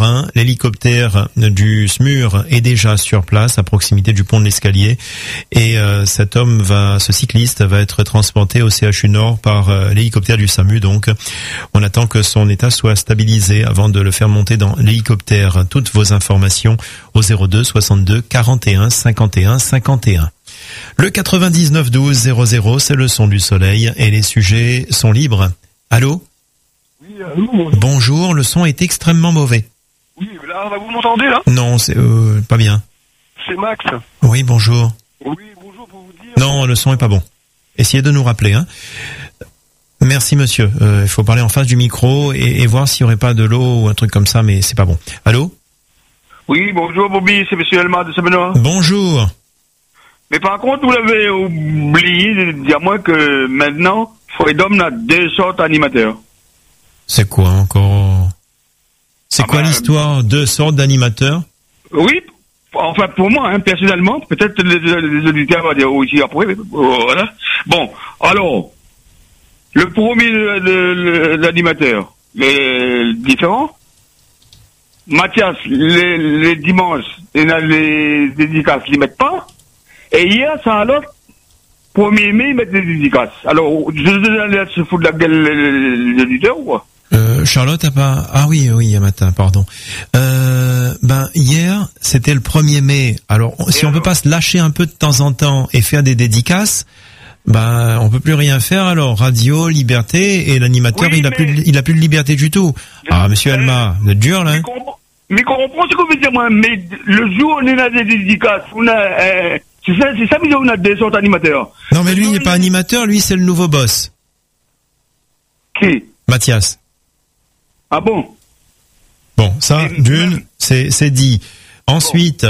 Morin. L'hélicoptère du SMUR est déjà sur place à proximité du pont de l'Escalier et ce cycliste va être transporté au CHU Nord par l'hélicoptère du SAMU. Donc on attend que son état soit stabilisé avant de le faire monter dans l'hélicoptère. Toutes vos informations au 02 62 41 51 51. Le 99 12 00, c'est le son du soleil et les sujets sont libres. Allô? Oui, allô. Bonjour, le son est extrêmement mauvais. Oui, là, vous m'entendez, là? Non, c'est pas bien. C'est Max. Oui, bonjour. Oui, bonjour, pour vous dire... Non, le son est pas bon. Essayez de nous rappeler, hein. Merci, monsieur. Il faut parler en face du micro et voir s'il n'y aurait pas de l'eau ou un truc comme ça, mais c'est pas bon. Allô? Oui, bonjour, Bobby, c'est monsieur Elma de Saint-Benoît. Bonjour. Mais par contre, vous l'avez oublié de dire moi que maintenant, Freedom a 2 sortes d'animateurs. C'est quoi encore? C'est quoi l'histoire? 2 sortes d'animateurs? Oui, enfin pour moi, hein, personnellement, peut-être les auditeurs vont dire aussi après, voilà. Bon, alors, le premier l'animateur, les différents. Mathias, les dimanches, les dédicaces, ils mettent pas. Et hier, ça alors, 1er mai, ils mettent des dédicaces. Alors, je se foutre de la gueule les auditeurs ou quoi? Charlotte a pas... Ah oui, un matin, pardon. Hier, c'était le 1er mai. Alors, si on peut pas se lâcher un peu de temps en temps et faire des dédicaces, on peut plus rien faire. Alors, radio, liberté, et l'animateur, oui, il a plus de liberté du tout. Monsieur Elma, vous êtes dur, là, hein? Mais comprends ce que veut dire, moi. Mais le jour où on a des dédicaces, on a... c'est ça, mais on a 2 sortes d'animateurs. Non, mais lui, il n'est pas animateur, lui, c'est le nouveau boss. Qui? Mathias. Ah bon? Bon, ça, c'est dit. Ensuite,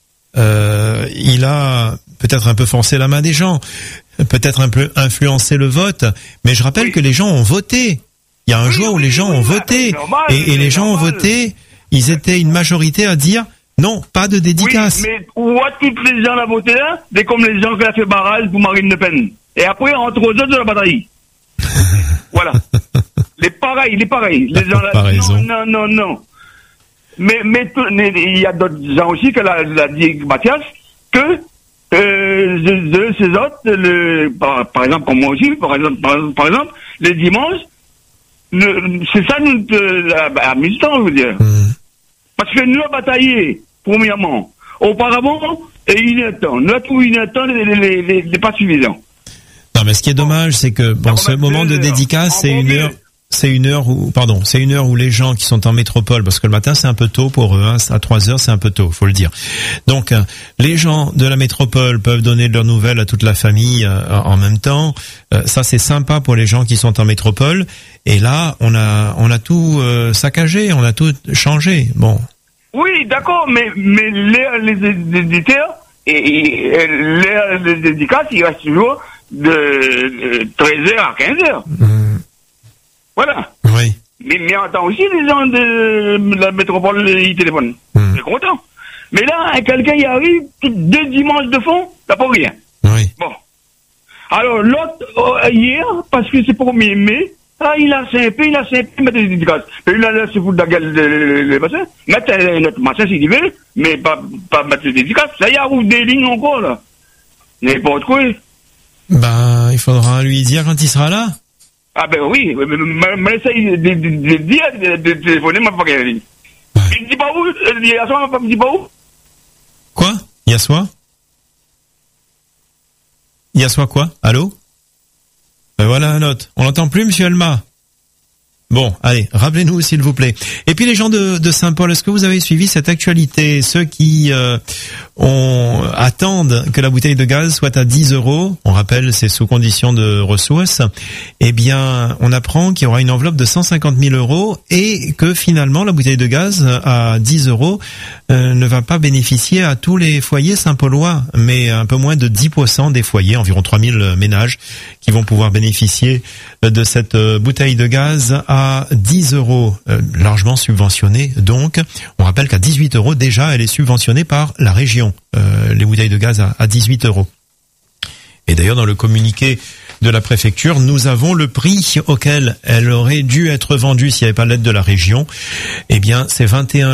il a peut-être un peu forcé la main des gens, peut-être un peu influencé le vote, mais je rappelle que les gens ont voté. Il y a un jour où les gens ont voté, et les gens ont voté, ils étaient une majorité à dire non, pas de dédicace. Oui, mais où a tous les gens à voter là? C'est comme les gens qui ont fait barrage pour Marine Le Pen. Et après, entre eux autres de la bataille. Voilà. Les pareils. Les gens là, non. Mais il y a d'autres gens aussi que l'a dit Mathias, que ces autres, par exemple, comme moi aussi, par exemple, les dimanches, c'est ça nous amusant, je veux dire. Parce que nous avons bataillé, premièrement. Auparavant, et inattendu. Nous avons trouvé inattendu, les pas suffisants. Non, mais ce qui est dommage, c'est que, ce moment de dédicace, c'est une heure où les gens qui sont en métropole, parce que le matin c'est un peu tôt pour eux, hein, à 3h c'est un peu tôt, faut le dire. Donc les gens de la métropole peuvent donner de leurs nouvelles à toute la famille en même temps. Ça c'est sympa pour les gens qui sont en métropole. Et là on a tout saccagé, on a tout changé. Bon. Oui, d'accord, mais les éditeurs et les dédicaces, ils restent toujours de 13h à 15h. Voilà. Oui. Mais on entend aussi les gens de la métropole, ils téléphonent. C'est content. Mais là, quelqu'un y arrive, 2 dimanches de fond, t'as pas rien. Oui. Bon. Alors, l'autre, hier, parce que c'est 1er mai, il a 5 p, mettre des dédicaces. Et il a laissé foutre de la gueule les machins. Mettre notre machin s'il veut, mais pas mettre des dédicaces. Ça y a ouvert des lignes encore, là. N'importe quoi. Il faudra lui dire quand il sera là. Ah ben oui, mais essaye de dire, de téléphoner, m'a pas gagné. Il dit pas où, hier soir, m'a pas dit pas où. Quoi? Hier soir? Hier soir quoi? Allô? Voilà un autre. On l'entend plus, monsieur Elma? Bon, allez, rappelez-nous s'il vous plaît. Et puis les gens de Saint-Paul, est-ce que vous avez suivi cette actualité? Ceux qui attendent que la bouteille de gaz soit à 10 €, on rappelle c'est sous condition de ressources, eh bien on apprend qu'il y aura une enveloppe de 150 000 € et que finalement la bouteille de gaz à 10 € ne va pas bénéficier à tous les foyers saint-paulois, mais un peu moins de 10% des foyers, environ 3000 ménages qui vont pouvoir bénéficier de cette bouteille de gaz à 10 €, largement subventionnée. Donc, on rappelle qu'à 18 € déjà, elle est subventionnée par la région, les bouteilles de gaz à 18 €. Et d'ailleurs, dans le communiqué de la préfecture, nous avons le prix auquel elle aurait dû être vendue s'il n'y avait pas l'aide de la région. Eh bien, c'est 21